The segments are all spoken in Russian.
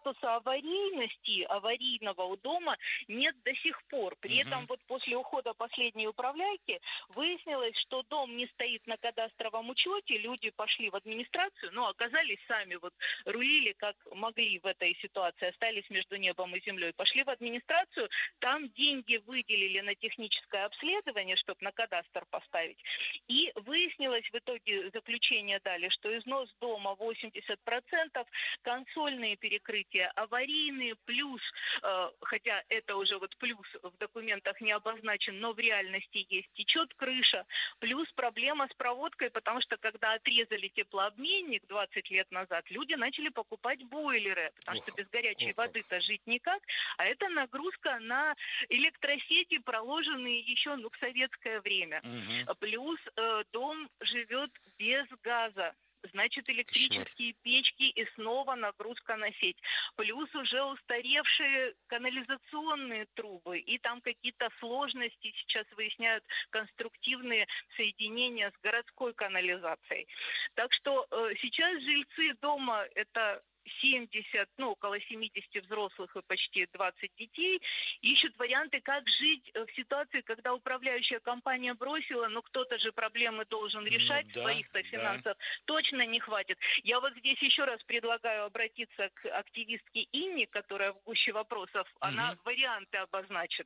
статуса аварийности, аварийного у дома нет до сих пор. При этом вот после ухода последней управляйки выяснилось, что дом не стоит на кадастровом учете, люди пошли в администрацию, но оказались сами, вот рулили как могли в этой ситуации, остались между небом и землей, пошли в администрацию, там деньги выделили на техническое обследование, чтобы на кадастр поставить, и выяснилось в итоге, заключение дали, что износ дома 80%, консольные перекрытия аварийные, плюс, хотя это уже вот плюс в документах не обозначен, но в реальности есть, течет крыша, плюс проблема с проводкой, потому что когда отрезали теплообменник 20 лет назад, люди начали покупать бойлеры, потому что без горячей воды-то жить никак, а это нагрузка на электросети, проложенные еще в советское время. Плюс дом живет без газа. Значит, электрические печки и снова нагрузка на сеть. Плюс уже устаревшие канализационные трубы. И там какие-то сложности сейчас выясняют, конструктивные соединения с городской канализацией. Так что сейчас жильцы дома — это 70, около 70 взрослых и почти 20 детей, ищут варианты, как жить в ситуации, когда управляющая компания бросила, но кто-то же проблемы должен решать, своих-то финансов точно не хватит. Я вот здесь еще раз предлагаю обратиться к активистке Инне, которая в гуще вопросов, она варианты обозначит.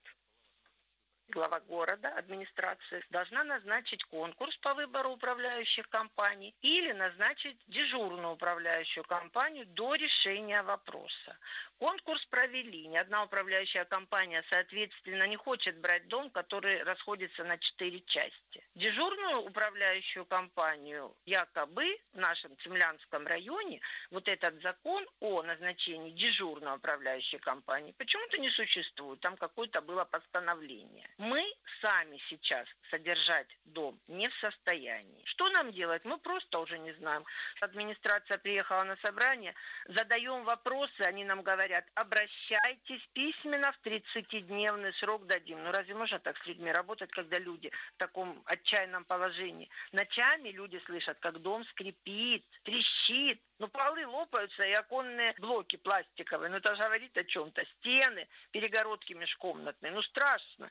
Глава города, администрации, должна назначить конкурс по выбору управляющих компаний или назначить дежурную управляющую компанию до решения вопроса. Конкурс провели. Ни одна управляющая компания, соответственно, не хочет брать дом, который расходится на 4 части. Дежурную управляющую компанию якобы в нашем Цимлянском районе вот этот закон о назначении дежурной управляющей компании почему-то не существует. Там какое-то было постановление. Мы сами сейчас содержать дом не в состоянии. Что нам делать? Мы просто уже не знаем. Администрация приехала на собрание, задаем вопросы, они нам говорят: обращайтесь письменно, в 30-дневный срок дадим. Разве можно так с людьми работать, когда люди в таком отчаянном положении? Ночами люди слышат, как дом скрипит, трещит. Полы лопаются и оконные блоки пластиковые. Это же говорит о чем-то. Стены, перегородки межкомнатные. Страшно.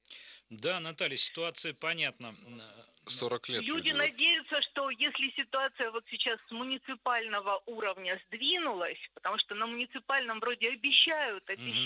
Да, Наталья, ситуация понятна. 40 лет. Люди надеются, что если ситуация вот сейчас с муниципального уровня сдвинулась, потому что на муниципальном вроде обещают,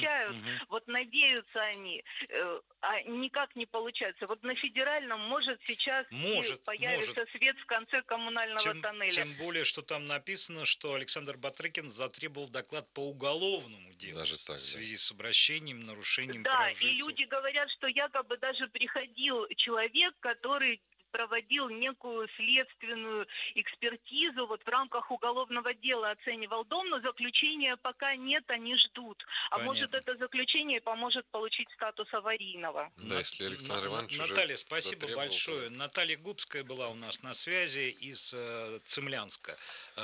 вот надеются они, а никак не получается. Вот на федеральном может сейчас появится свет в конце коммунального тоннеля. Тем более, что там написано, что Александр Батрыкин затребовал доклад по уголовному делу. Даже так, в связи с обращением, нарушением прав жильцов. Да, и люди говорят, что якобы даже приходил человек, который проводил некую следственную экспертизу, вот в рамках уголовного дела оценивал дом, но заключения пока нет, они ждут. А может, это заключение поможет получить статус аварийного. Да, если Александр Иванович Наталья, спасибо большое. Наталья Губская была у нас на связи из Цимлянска,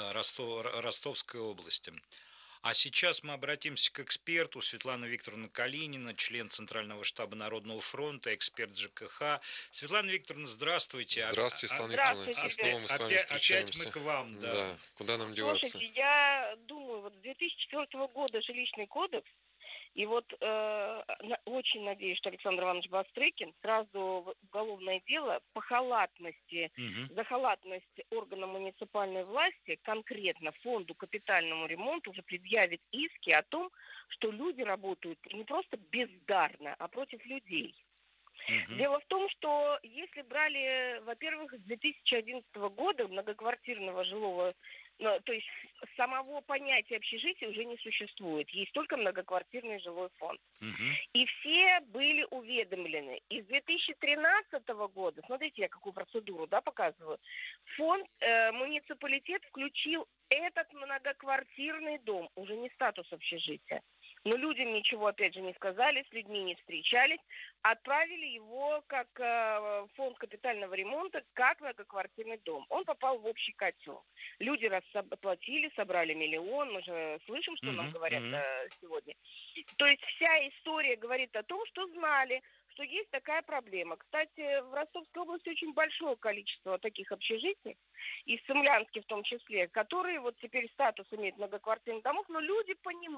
Ростовской области. А сейчас мы обратимся к эксперту. Светлана Викторовна Калинина, член Центрального штаба Народного фронта, эксперт ЖКХ. Светлана Викторовна, здравствуйте. Здравствуйте, Светлана Викторовна. Снова мы с вами встречаемся. Опять мы к вам, да. Куда нам деваться? Слушайте, я думаю, вот с 2004 года жилищный кодекс, и вот очень надеюсь, что Александр Иванович Бастрыкин сразу уголовное дело по халатности, за халатность органа муниципальной власти, конкретно фонду капитальному ремонту, уже предъявит иски о том, что люди работают не просто бездарно, а против людей. Дело в том, что если брали, во-первых, с 2011 года многоквартирного жилого, то есть самого понятия общежития уже не существует. Есть только многоквартирный жилой фонд. И все были уведомлены. И с 2013 года, смотрите, я какую процедуру показываю, фонд, муниципалитет включил этот многоквартирный дом, уже не статус общежития. Но людям ничего, опять же, не сказали, с людьми не встречались, отправили его как фонд капитального ремонта, как многоквартирный дом. Он попал в общий котел. Люди оплатили, собрали миллион, мы же слышим, что нам говорят сегодня. То есть вся история говорит о том, что знали, что есть такая проблема. Кстати, в Ростовской области очень большое количество таких общежитий, и в Цимлянске в том числе, которые вот теперь статус имеют многоквартирных домов, но люди понимают,